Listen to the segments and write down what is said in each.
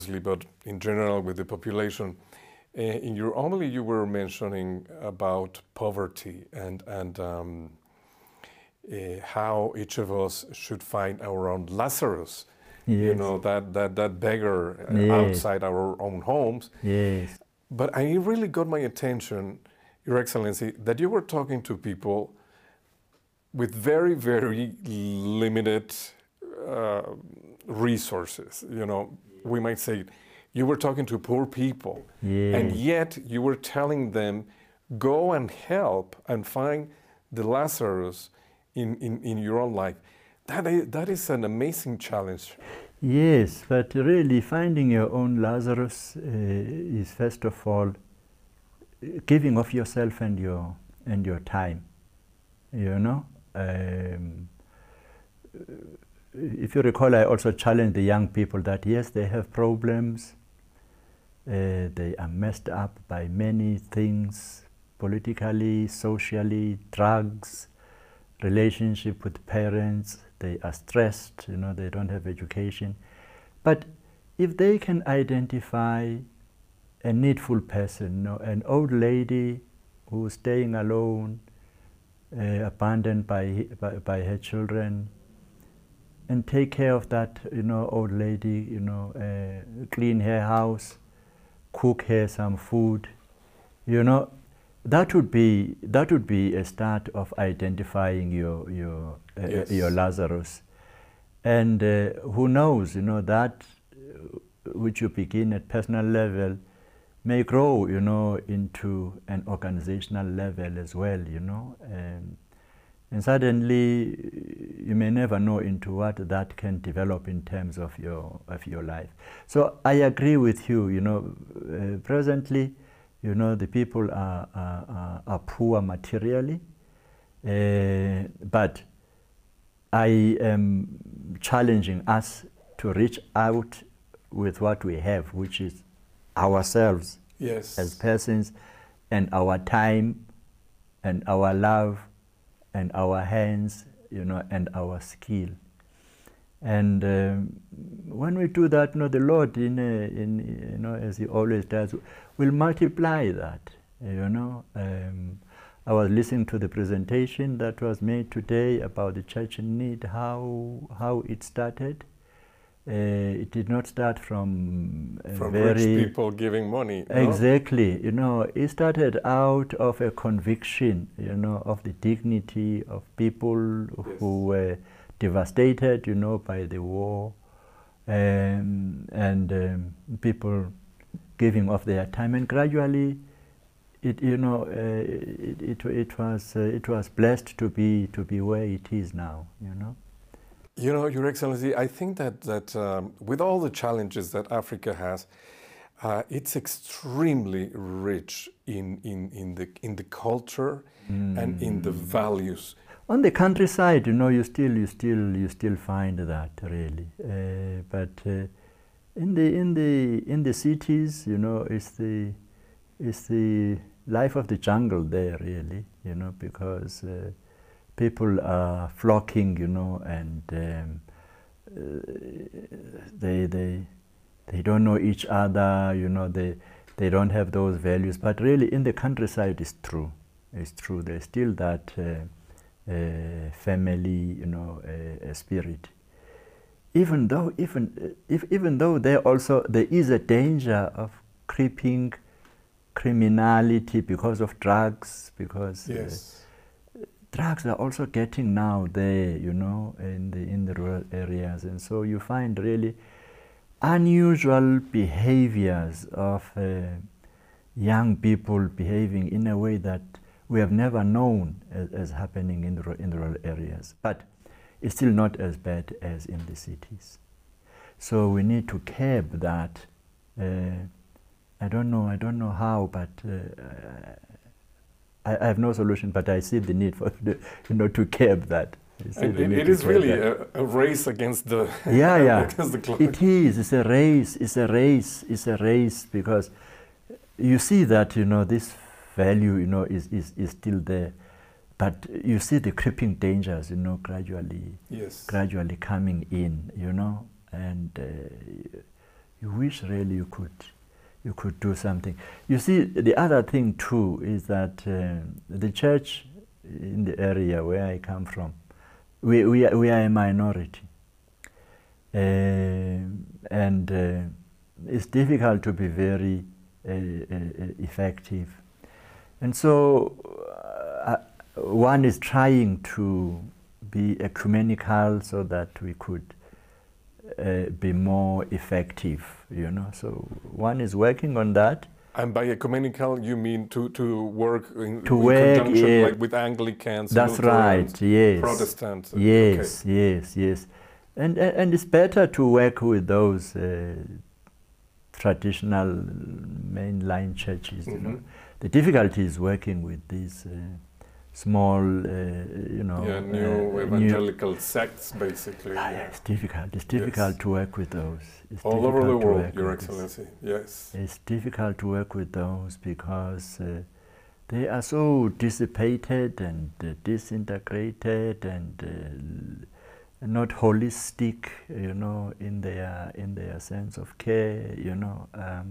but in general with the population. In your homily, you were mentioning about poverty and how each of us should find our own Lazarus. You Yes. know, that beggar Yes. outside our own homes. Yes. But I really got my attention, Your Excellency, that you were talking to people with very, very limited resources. You know, we might say you were talking to poor people, and Yes. yet you were telling them, go and help and find the Lazarus in your own life. That is an amazing challenge. Yes, but really finding your own Lazarus is first of all giving of yourself and your time. You know, if you recall, I also challenged the young people that yes, they have problems. They are messed up by many things, politically, socially, drugs, relationship with parents. They are stressed, you know, they don't have education. But if they can identify a needful person, you know, an old lady who's staying alone, abandoned by her children, and take care of that, you know, old lady, you know, clean her house, cook her some food, you know, that would be a start of identifying your Lazarus. And who knows, you know, that which you begin at personal level may grow, you know, into an organizational level as well, you know. And suddenly you may never know into what that can develop in terms of your life. So I agree with you, you know, presently, you know, the people are poor materially, but I am challenging us to reach out with what we have, which is ourselves, Yes, as persons, and our time, and our love, and our hands, you know, and our skill. And when we do that, you know, the Lord, you know, as He always does, will multiply that. You know, I was listening to the presentation that was made today about the church in need, how it started. It did not start from rich people giving money. No? Exactly, you know, it started out of a conviction, you know, of the dignity of people who were devastated, you know, by the war, and people giving of their time, and gradually, it was blessed to be where it is now, you know. You know, Your Excellency, I think that with all the challenges that Africa has, it's extremely rich in the culture and in the values. On the countryside, you know, you still find that really, but in the cities, you know, it's the life of the jungle there really, you know, because people are flocking, you know, and they don't know each other, you know, they don't have those values. But really, in the countryside, it's true. It's true. There's still that family, you know, spirit. Even though there is a danger of creeping criminality because of drugs, because drugs are also getting now there, you know, in the rural areas, and so you find really unusual behaviors of young people behaving in a way that we have never known as happening in the rural areas. But it's still not as bad as in the cities. So we need to curb that. I don't know how, but I have no solution, but I see the need for to curb that. It is really a race against the against the clock. It is. It's a race. It's a race. It's a race because you see that, you know, this value, you know, is still there, but you see the creeping dangers, you know, gradually coming in, you know, and you wish really you could do something. You see, the other thing too is that the church in the area where I come from, we are a minority, and it's difficult to be very effective. And so one is trying to be ecumenical so that we could be more effective, you know. So one is working on that. And by ecumenical, you mean to work in conjunction, yeah, like with Anglicans, that's Lutherans, right, yes, Protestants. Yes, okay. yes. And it's better to work with those traditional mainline churches, you know. The difficulty is working with these small, you know, new evangelical sects, basically. Yeah, it's difficult. It's difficult to work with those. It's all over the world, Your Excellency. Yes. It's difficult to work with those because they are so dissipated and disintegrated and not holistic, you know, in their sense of care, you know,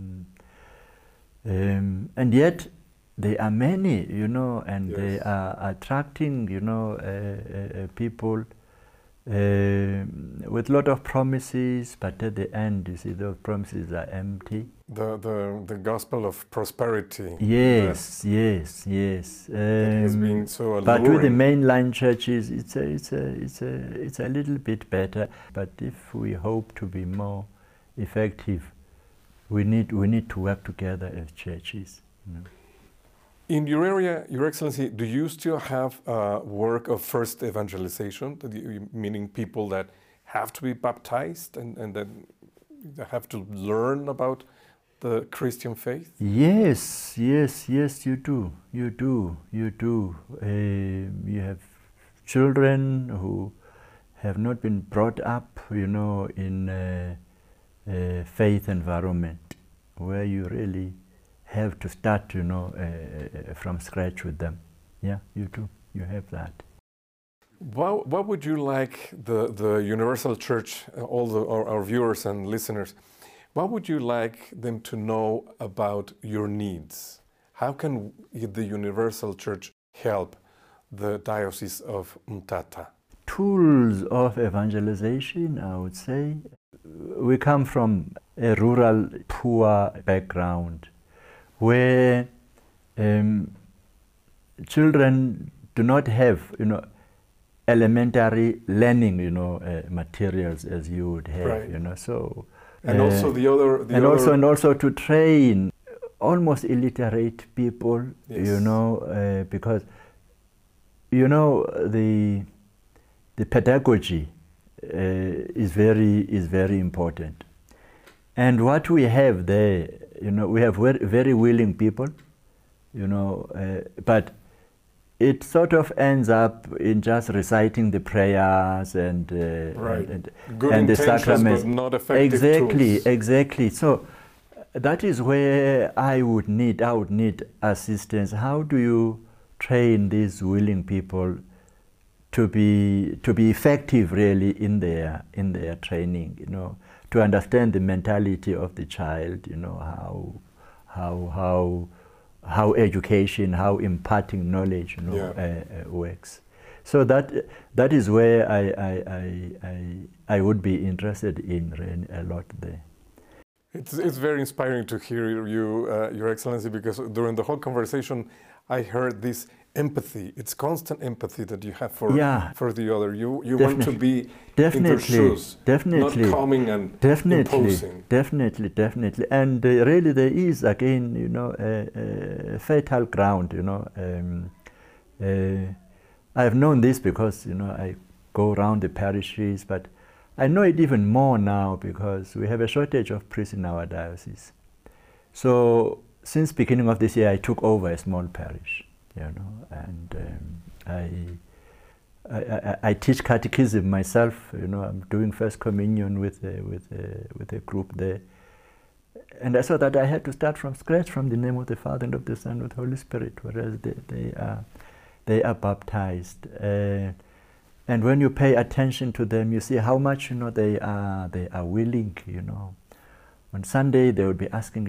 and yet there are many, you know, and they are attracting, you know, people with a lot of promises, but at the end, you see, those promises are empty. The gospel of prosperity. Yes. That has been so alluring. But with the mainline churches, it's a little bit better. But if we hope to be more effective, we need to work together as churches. You know. In your area, Your Excellency, do you still have work of first evangelization, meaning people that have to be baptized and then have to learn about the Christian faith? Yes, you do. You have children who have not been brought up, you know, in a faith environment where you really have to start, you know, from scratch with them. Yeah, you do. You have that. What would you like the Universal Church, all our viewers and listeners, what would you like them to know about your needs? How can the Universal Church help the Diocese of Mthatha? Tools of evangelization, I would say. We come from a rural, poor background where children do not have, you know, elementary learning, you know, materials as you would have, right. You know. So and also and also to train almost illiterate people, yes. You know, because you know the pedagogy is very important, and what we have there, you know, we have very willing people, you know, but it sort of ends up in just reciting the prayers and right. and the sacraments. But not effective tools. Exactly. So that is where I would need assistance. How do you train these willing people to be effective really in their training? You know, to understand the mentality of the child. You know, how education, how imparting knowledge, you know, yeah. Works. So that is where I would be interested in a lot there. It's very inspiring to hear you, Your Excellency, because during the whole conversation, I heard this empathy. It's constant empathy that you have for the other. You want to be in their shoes, not coming and imposing. Definitely. And really, there is again, you know, a fertile ground. You know, I've known this because, you know, I go around the parishes, but I know it even more now because we have a shortage of priests in our diocese. So since beginning of this year, I took over a small parish. You know, and I teach catechism myself. You know, I'm doing First Communion with a group there, and I saw that I had to start from scratch, from the name of the Father and of the Son and of the Holy Spirit, whereas they are baptized. And when you pay attention to them, you see how much, you know, they are willing, you know, On Sunday, they would be asking